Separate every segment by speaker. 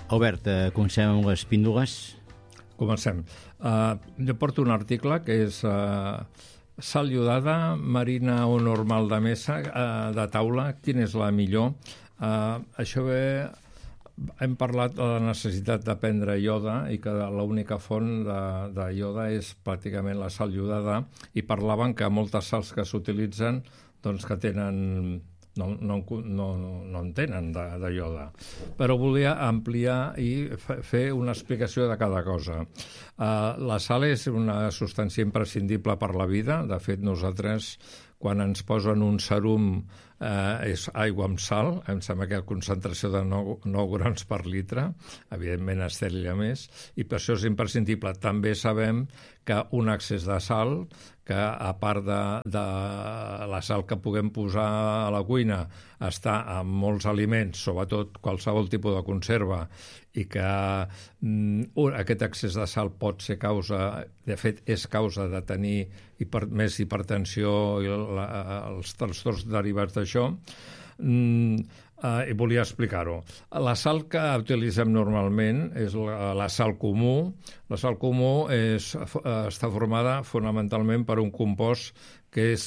Speaker 1: Albert, comencem amb les píndoles.
Speaker 2: Comencem. Jo porto un article que és sal iodada, marina o normal de mesa, de taula, quina és la millor? Això ve... Hem parlat de la necessitat de prendre ioda i que l'única font de ioda és pràcticament la sal iodada, i parlaven que moltes sals que s'utilitzen doncs que tenen... No en tenen de ioda. Però volia ampliar i fer una explicació de cada cosa. La sal és una substància imprescindible per la vida. De fet, nosaltres, quan ens posen un serum, és aigua amb sal, em sembla que la concentració de 9 grams per litre, evidentment estèria més, i per això és imprescindible. També sabem que un excés de sal, que a part de la sal que puguem posar a la cuina, està en molts aliments, sobretot qualsevol tipus de conserva, i que aquest excés de sal pot ser causa, de fet és causa de tenir més hipertensió i els trastorns derivats d'això, i volia explicar-ho. La sal que utilitzem normalment és la sal comú. La sal comú està formada fonamentalment per un compost que és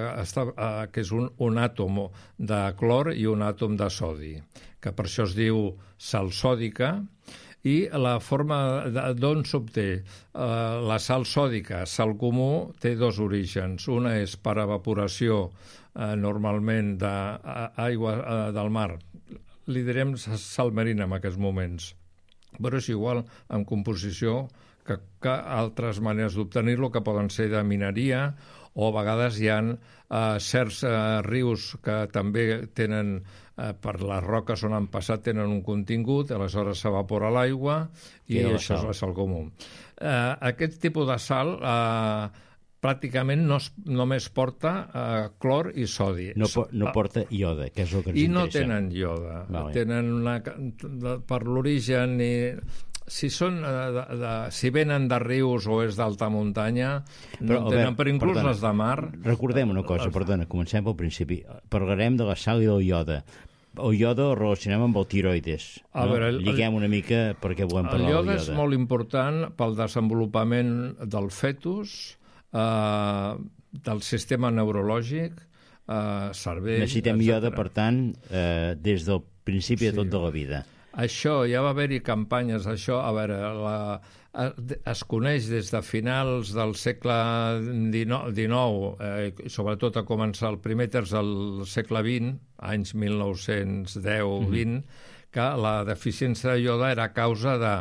Speaker 2: un àtom de clor i un àtom de sodi, que per això es diu sal sòdica. I la forma d'on s'obté la sal sòdica, sal comú, té dos orígens. Una és per evaporació, normalment d'aigua del mar. Li direm sal marina en aquests moments, però és igual en composició que altres maneres d'obtenir-lo, que poden ser de mineria, o a vegades hi ha certs rius que també tenen, per les roques on han passat, tenen un contingut, aleshores s'evapora l'aigua i això és la sal comú. Aquest tipus de sal pràcticament només porta clor i sodi.
Speaker 1: No porta ioda, que és el que ens interessa.
Speaker 2: I no tenen ioda.
Speaker 1: Vale.
Speaker 2: Tenen per l'origen i... Si venen de rius o és d'alta muntanya, no en tenen, però inclús les de mar...
Speaker 1: Recordem una cosa, perdona, comencem pel principi. Parlarem de la sal i del iode. El iode el relacionem amb el tiroides. Lliguem una mica perquè volem parlar del iode.
Speaker 2: El iode és molt important pel desenvolupament del fetus, del sistema neurològic, cervell... Necessitem
Speaker 1: iode, per tant, des del principi de tot de la vida.
Speaker 2: Això, ja va haver-hi campanyes, això, a veure, es coneix des de finals del segle XIX, sobretot a començar el primer terç del segle XX, anys 1910-20, que la deficiència de iode era causa de,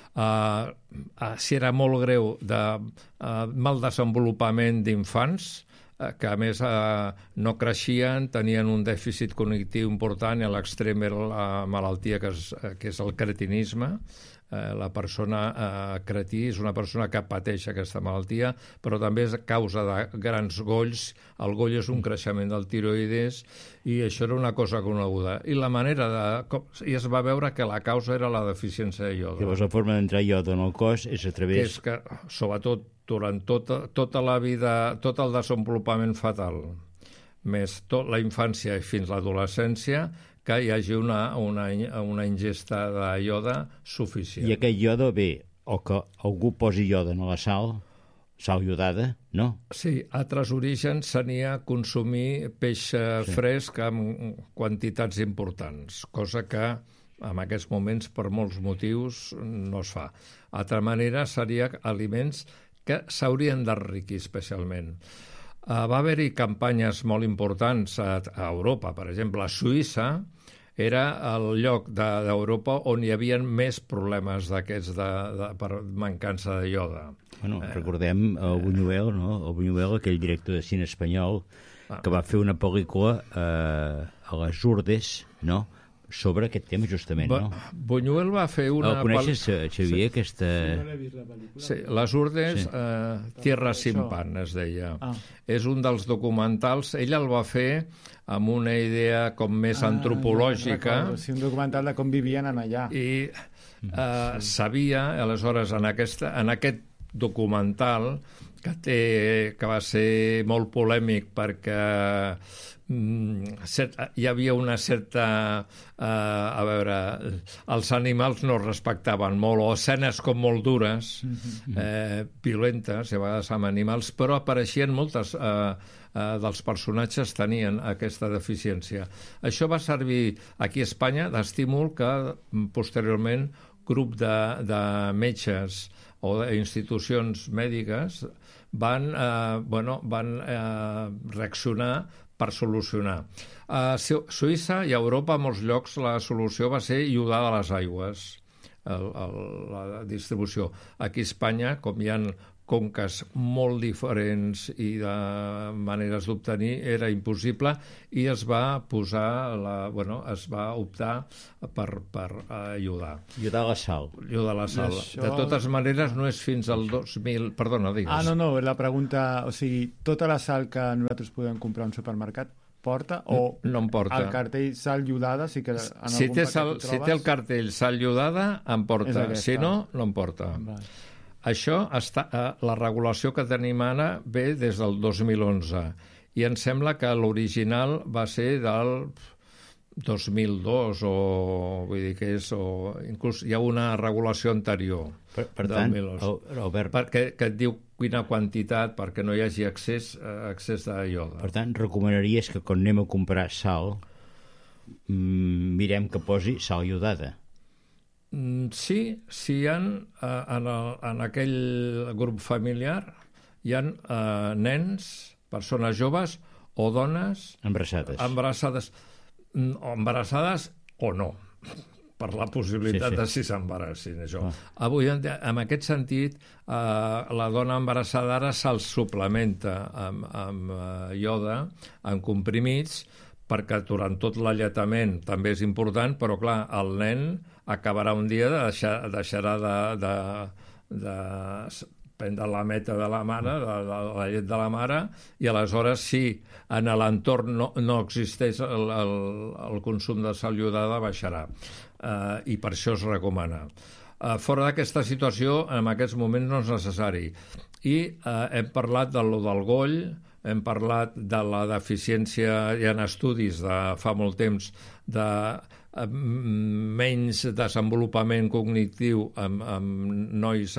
Speaker 2: si era molt greu, de mal desenvolupament d'infants, que a més no creixien, tenien un dèficit cognitiu important, i a l'extrem era la malaltia que és el cretinisme. La persona cretí és una persona que pateix aquesta malaltia, però també és causa de grans golls. El goll és un creixement del tiroides, i això era una cosa coneguda. I i es va veure que la causa era la deficiència de iode.
Speaker 1: Llavors la forma d'entrar iode en el cos és a través...
Speaker 2: És que, sobretot, durant tota la vida, tot el desenvolupament fetal, més la infància i fins l'adolescència, que hi hagi una ingesta de iode suficient.
Speaker 1: I aquest iode ve, o que algú posi iode en la sal iodada, no?
Speaker 2: Sí, altres orígens seria consumir peix fresc amb quantitats importants, cosa que en aquests moments, per molts motius, no es fa. Altra manera seria aliments que s'haurien d'enriquir especialment. Va haver-hi campanyes molt importants a Europa. Per exemple, a Suïssa era el lloc d'Europa on hi havia més problemes d'aquests per mancança de iode.
Speaker 1: Bueno, recordem el Buñuel, no? El Buñuel, aquell director de cine espanyol, que va fer una pel·lícula a les Urdes, no?, sobre aquest tema, justament, no?
Speaker 2: Buñuel va fer una...
Speaker 1: El coneixes, Xavier, aquesta...
Speaker 3: Sí, no l'he vist, la pel·lícula.
Speaker 2: Sí, Les Urdes, Tierra sin pan, es deia. És un dels documentals. Ell el va fer amb una idea com més antropològica.
Speaker 3: Sí, un documental de com vivien allà.
Speaker 2: I sabia, aleshores, en aquest documental, que va ser molt polèmic perquè hi havia una certa... a veure, els animals no respectaven molt, o escenes com molt dures, violentes, a vegades amb animals, però apareixien moltes... dels personatges tenien aquesta deficiència. Això va servir aquí a Espanya d'estímul que posteriorment grup de metges o d'institucions mèdiques van reaccionar per solucionar. A Suïssa i a Europa, a molts llocs, la solució va ser iodar de les aigües, la distribució. Aquí a Espanya, com hi ha conques molt diferents i de maneres d'obtenir, era impossible i es va optar per iodar.
Speaker 1: Iodar la sal.
Speaker 2: Iodar la sal. De totes maneres, no és fins al 2000... Perdona, digues.
Speaker 3: No, la pregunta... O sigui, tota la sal que nosaltres podem comprar a un supermercat porta o
Speaker 2: no em porta.
Speaker 3: El cartell sal iodada sí que en
Speaker 2: si té el cartell sal iodada em porta, si no, no em porta. Això la regulació que tenim ara ve des del 2011 i em sembla que l'original va ser del 2002 o vull dir que és inclús hi ha una regulació anterior.
Speaker 1: Per tant, Albert,
Speaker 2: que et diu quina quantitat perquè no hi hagi excés de iode.
Speaker 1: Per tant, recomanaries que quan anem a comprar sal mirem que posi sal iodada?
Speaker 2: Sí, hi ha en aquell grup familiar hi ha nens, persones joves o dones embarassades o no, per la possibilitat de si s'embarassin. Avui, en aquest sentit, la dona embarassada ara se'ls suplementa amb iode, amb comprimits, perquè durant tot l'alletament també és important, però clar, el nen acabarà un dia deixarà de prendre la meta de la mare, de la llet de la mare, i aleshores si en l'entorn no existeix el consum de sal iodada baixarà, i per això es recomana. Fora d'aquesta situació, en aquests moments no és necessari. I hem parlat del goll, hem parlat de la deficiència, hi ha estudis de fa molt temps, de menys desenvolupament cognitiu amb nois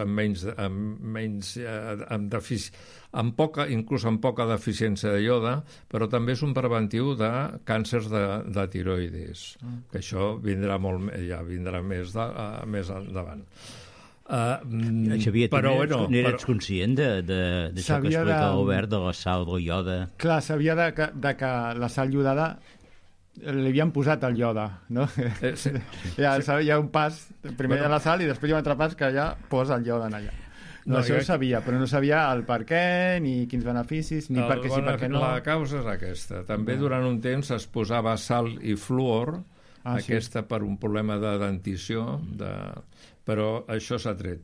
Speaker 2: inclús amb poca deficiència de iode, però també és un preventiu de càncers de tiroides, que això vindrà més endavant.
Speaker 1: Xavier, n'eres conscient d'això que explica l'Albert, de la sal o iode?
Speaker 3: Clar, sabia de que la sal iodada li havien posat el iode, no? Hi ha un pas, primer hi ha la sal i després hi ha un altre pas que ja posa el iode en allà. Això ho sabia, però no sabia el per què, ni quins beneficis, ni per què sí, per què no.
Speaker 2: La causa és aquesta. També durant un temps es posava sal i fluor, aquesta per un problema de dentició, però això s'ha tret.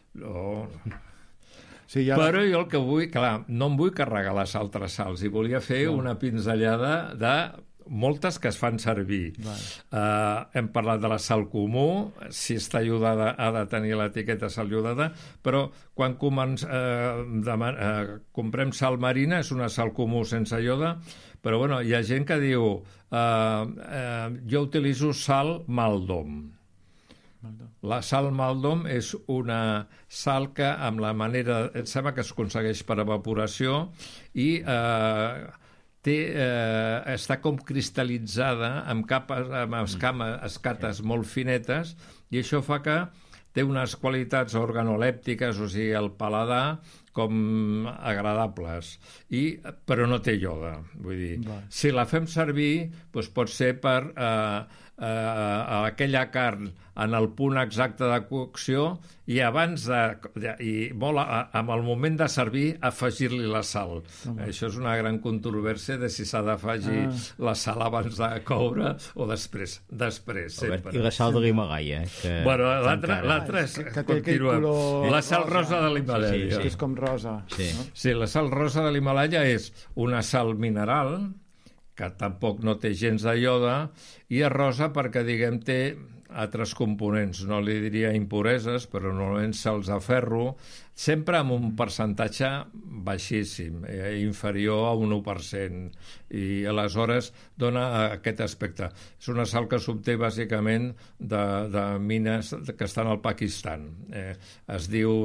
Speaker 2: Però jo el que vull, clar, no em vull carregar les altres sals, i volia fer una pinzellada de moltes que es fan servir. Hem parlat de la sal comú, si està iodada ha de tenir l'etiqueta sal iodada, però quan comprem sal marina és una sal comú sense iode, però hi ha gent que diu jo utilitzo sal Maldom. La sal Maldom és una sal que amb la manera, em sembla que es aconsegueix per evaporació i està com cristal·litzada amb escates molt finetes, i això fa que té unes qualitats organolèptiques, o sigui, el paladar, com agradables, però no té iode. Vull dir, si la fem servir, pot ser per aquella carn en el punt exacte de cocció i abans amb el moment de servir afegir-li la sal. Això és una gran controvèrsia de si s'ha d'afegir la sal abans de coure o després sempre.
Speaker 1: I la sal de l'Himàlaia?
Speaker 2: L'altra és, continuem, la sal rosa de l'Himàlaia.
Speaker 3: És com rosa.
Speaker 2: Sí, la sal rosa de l'Himàlaia és una sal mineral que tampoc no té gens de iode, i és rosa perquè, diguem, té altres components, no li diria impureses, però normalment sals de ferro, sempre amb un percentatge baixíssim, inferior a un 1%, i aleshores dona aquest aspecte. És una sal que s'obté bàsicament de mines que estan al Pakistan. Es diu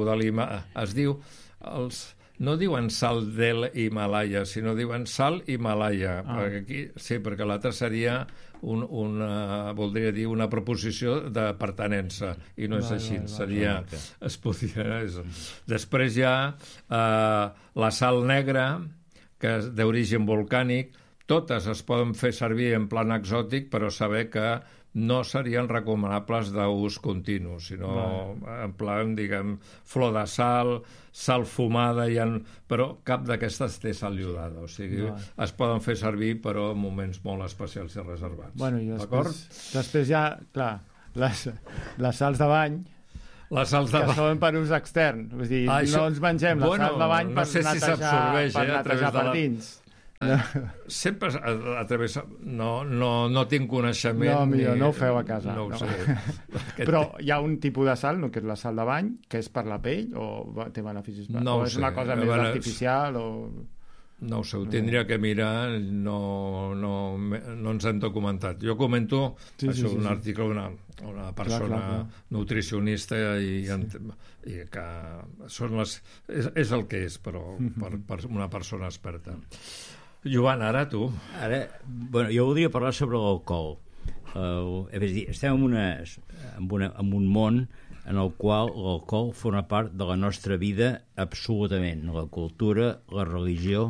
Speaker 2: no diuen sal del Himalaya, sinó diuen sal Himalaya. Perquè l'altre seria voldria dir una proposició de pertinença, i no és així, seria... Després hi ha la sal negra, que és d'origen volcànic. Totes es poden fer servir en plan exòtic, però saber que no serien recomanables d'ús continu, sinó en plan, diguem, flor de sal, sal fumada, però cap d'aquestes té sal iodada. O sigui, es poden fer servir, però en moments molt especials i reservats.
Speaker 3: Bueno, i després hi ha, clar, les sals de bany, que són per ús extern. Vull dir, no ens mengem la sal de bany per netejar patins.
Speaker 2: Sempre a través no tinc coneixement,
Speaker 3: no ho feu a casa,
Speaker 2: no ho sé.
Speaker 3: Però hi ha un tipus de sal, que és la sal de bany, que és per la pell o té beneficis o és una cosa més artificial
Speaker 2: no ho sé, ho tindria que mirar, no ens hem documentat. Jo comento un article d'una persona nutricionista i que és el que és, però per una persona experta. Joan, ara tu.
Speaker 1: Jo voldria parlar sobre l'alcohol. És a dir, estem en un món en el qual l'alcohol forma part de la nostra vida absolutament. La cultura, la religió,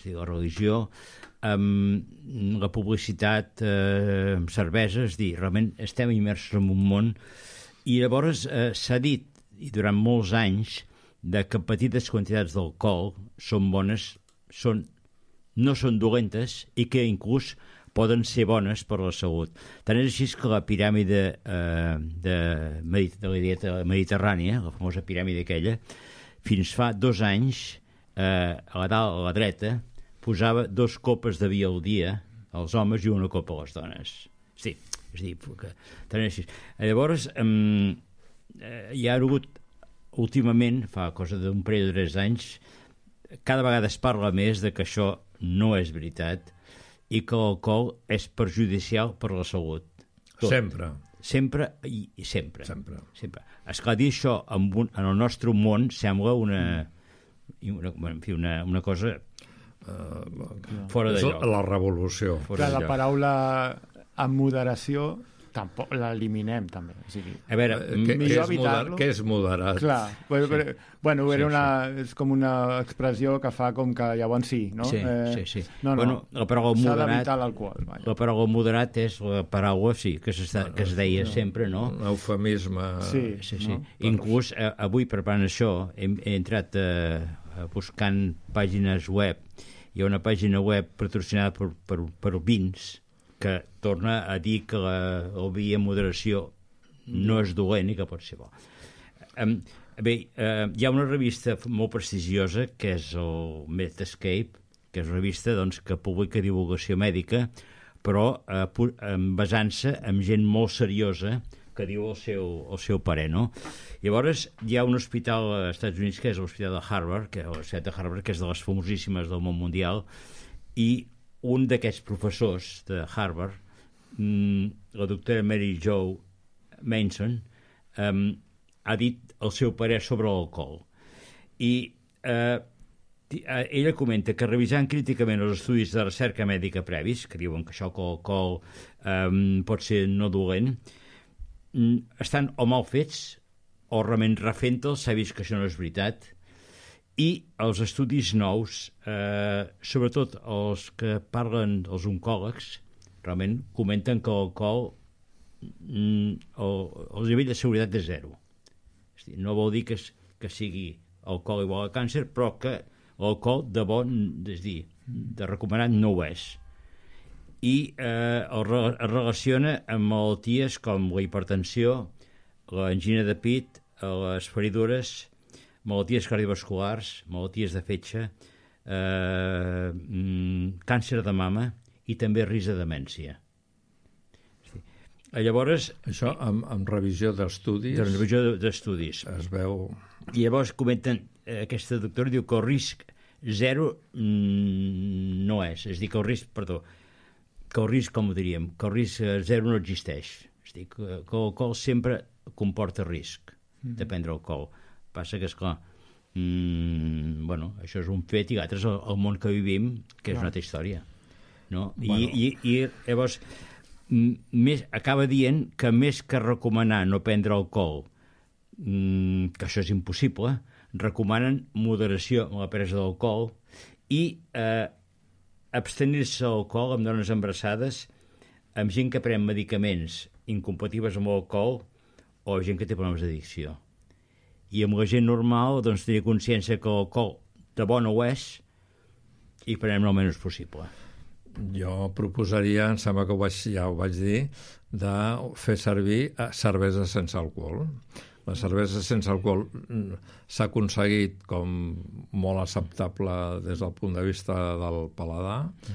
Speaker 1: la publicitat, cervesa, és a dir, realment estem immersos en un món, i llavors s'ha dit, i durant molts anys, que petites quantitats d'alcohol són bones, no són dolentes, i que inclús poden ser bones per a la salut. Tant és així que la piràmide de la dieta mediterrània, la famosa piràmide aquella, fins fa 2 anys, a la dreta, posava 2 copes de vi al dia als homes i 1 copa a les dones. Sí, és a dir, tant és així. Llavors, hi ha hagut, últimament, fa cosa d'un parell de 3 anys, cada vegada es parla més de que això no és veritat i que l'alcohol és perjudicial per a la salut.
Speaker 2: Sempre.
Speaker 1: Sempre i sempre. Esclar, dir això en el nostre món sembla una cosa fora de lloc.
Speaker 2: La revolució.
Speaker 3: La paraula amb moderació tampoc l'eliminem, també. O sigui,
Speaker 2: a veure, què és moderat?
Speaker 3: Clar, és com una expressió que fa com que llavors sí, no?
Speaker 1: Sí. La paraula moderat...
Speaker 3: S'ha d'evitar l'alcohol.
Speaker 1: La paraula moderat és la paraula, que es deia sempre, no?
Speaker 2: Un eufemisme.
Speaker 1: Sí. Inclús, avui, preparant això, he entrat buscant pàgines web. Hi ha una pàgina web patrocinada per vins, que torna a dir que el vi en moderació no és dolent i que pot ser bo. Hi ha una revista molt prestigiosa que és el Medscape, que és una revista que publica divulgació mèdica, però basant-se en gent molt seriosa que diu el seu parer, no? Llavors hi ha un hospital als Estats Units que és l'Hospital de Harvard, que és de les famosíssimes del món mundial, i un d'aquests professors de Harvard, la doctora Mary Jo Manson, ha dit el seu parer sobre l'alcohol. I ella comenta que revisant críticament els estudis de recerca mèdica previs, que diuen que això que l'alcohol pot ser no dolent, estan o mal fets o realment refent-los, s'ha vist que això no és veritat. I els estudis nous, sobretot els que parlen els oncòlegs, realment comenten que l'alcohol, el nivell de seguretat és 0. És dir, no vol dir que sigui alcohol igual a càncer, però que l'alcohol de bon, és dir, de recomanat no ho és. I es relaciona amb malalties com la hipertensió, l'angina de pit, les feridures, malalties cardiovasculars, malalties de fetge, càncer de mama i també risc de demència. Llavors...
Speaker 2: Això amb revisió d'estudis...
Speaker 1: De revisió d'estudis.
Speaker 2: Es veu...
Speaker 1: I llavors comenten, aquesta doctora diu que el risc zero no és dir, que el risc, que el risc, com ho diríem, que el risc zero no existeix. És dir, que l'alcohol sempre comporta risc de prendre alcohol. Passa que, esclar, això és un fet, i l'altre és el món que vivim, que és una altra història. No? I llavors acaba dient que més que recomanar no prendre alcohol, que això és impossible, recomanen moderació en la presa d'alcohol i abstenir-se d'alcohol amb dones embarassades, amb gent que pren medicaments incompatibles amb l'alcohol o gent que té problemes d'addicció. I amb la gent normal, doncs, tenir consciència que l'alcohol de bo no ho és i prenem el menys possible.
Speaker 2: Jo proposaria, em sembla que ja ho vaig dir, de fer servir cervesa sense alcohol. La cervesa sense alcohol s'ha aconseguit com molt acceptable des del punt de vista del paladar,